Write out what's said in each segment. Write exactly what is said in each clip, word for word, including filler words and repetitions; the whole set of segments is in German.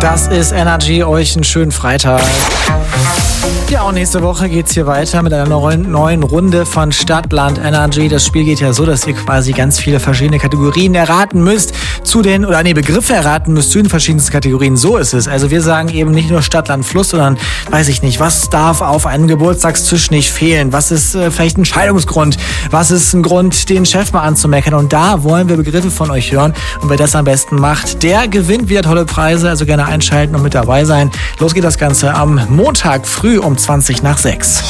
Das ist Energy, euch einen schönen Freitag. Ja, und nächste Woche geht's hier weiter mit einer neuen Runde von Stadt, Land, Energy. Das Spiel geht ja so, dass ihr quasi ganz viele verschiedene Kategorien erraten müsst zu den, oder nee, Begriffe erraten müsst zu den verschiedensten Kategorien. So ist es. Also wir sagen eben nicht nur Stadt, Land, Fluss, sondern, weiß ich nicht, was darf auf einem Geburtstagstisch nicht fehlen? Was ist äh, vielleicht ein Scheidungsgrund? Was ist ein Grund, den Chef mal anzumeckern? Und da wollen wir Begriffe von euch hören. Und wer das am besten macht, der gewinnt wieder tolle Preise. Also gerne einschalten und mit dabei sein. Los geht das Ganze am Montag früh um zwanzig nach sechs.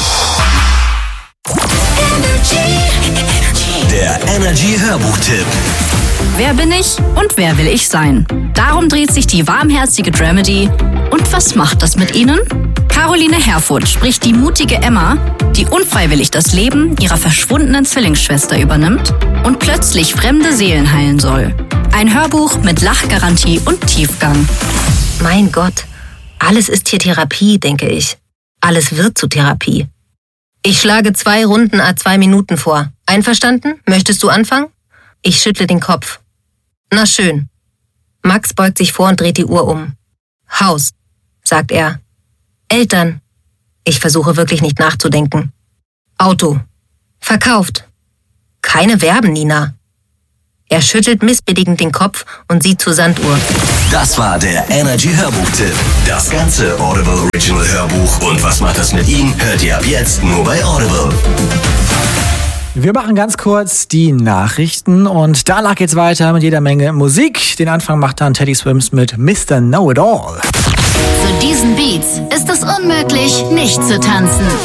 Der Energy Hörbuchtipp. Wer bin ich und wer will ich sein? Darum dreht sich die warmherzige Dramedy. Und was macht das mit Ihnen? Caroline Herfurth spricht die mutige Emma, die unfreiwillig das Leben ihrer verschwundenen Zwillingsschwester übernimmt und plötzlich fremde Seelen heilen soll. Ein Hörbuch mit Lachgarantie und Tiefgang. Mein Gott, alles ist hier Therapie, denke ich. Alles wird zu Therapie. Ich schlage zwei Runden à zwei Minuten vor. Einverstanden? Möchtest du anfangen? Ich schüttle den Kopf. Na schön. Max beugt sich vor und dreht die Uhr um. Haus, sagt er. Eltern. Ich versuche wirklich nicht nachzudenken. Auto. Verkauft. Keine Verben, Nina. Er schüttelt missbilligend den Kopf und sieht zur Sanduhr. Das war der Energy Hörbuchtipp. Das ganze Audible Original Hörbuch und was macht das mit ihm, hört ihr ab jetzt nur bei Audible. Wir machen ganz kurz die Nachrichten und danach geht's weiter mit jeder Menge Musik. Den Anfang macht dann Teddy Swims mit Mister Know-It-All. Zu diesen Beats ist es unmöglich, nicht zu tanzen.